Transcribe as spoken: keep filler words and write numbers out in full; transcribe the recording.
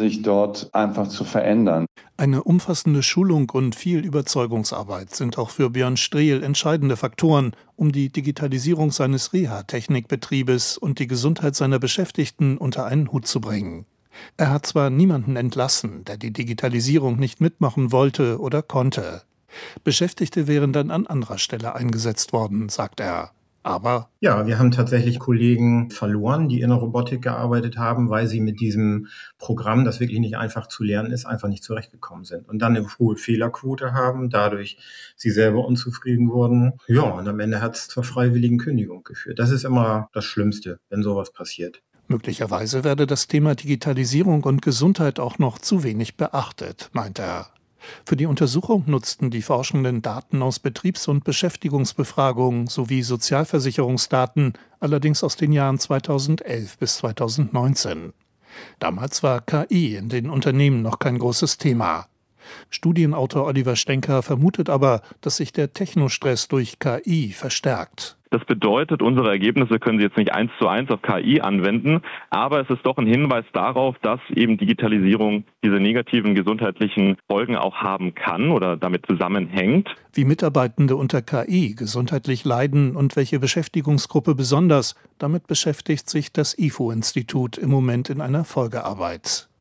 sich dort einfach zu verändern. Eine umfassende Schulung und viel Überzeugungsarbeit sind auch für Björn Strehl entscheidende Faktoren, um die Digitalisierung seines Reha-Technikbetriebes und die Gesundheit seiner Beschäftigten unter einen Hut zu bringen. Er hat zwar niemanden entlassen, der die Digitalisierung nicht mitmachen wollte oder konnte. Beschäftigte wären dann an anderer Stelle eingesetzt worden, sagt er. Aber ja, wir haben tatsächlich Kollegen verloren, die in der Robotik gearbeitet haben, weil sie mit diesem Programm, das wirklich nicht einfach zu lernen ist, einfach nicht zurechtgekommen sind. Und dann eine hohe Fehlerquote haben, dadurch sie selber unzufrieden wurden. Ja, und am Ende hat es zur freiwilligen Kündigung geführt. Das ist immer das Schlimmste, wenn sowas passiert. Möglicherweise werde das Thema Digitalisierung und Gesundheit auch noch zu wenig beachtet, meint er. Für die Untersuchung nutzten die Forschenden Daten aus Betriebs- und Beschäftigungsbefragungen sowie Sozialversicherungsdaten, allerdings aus den Jahren zweitausendelf bis zweitausendneunzehn. Damals war K I in den Unternehmen noch kein großes Thema. Studienautor Oliver Stenker vermutet aber, dass sich der Technostress durch K I verstärkt. Das bedeutet, unsere Ergebnisse können Sie jetzt nicht eins zu eins auf K I anwenden, aber es ist doch ein Hinweis darauf, dass eben Digitalisierung diese negativen gesundheitlichen Folgen auch haben kann oder damit zusammenhängt. Wie Mitarbeitende unter K I gesundheitlich leiden und welche Beschäftigungsgruppe besonders, damit beschäftigt sich das I F O-Institut im Moment in einer Folgearbeit.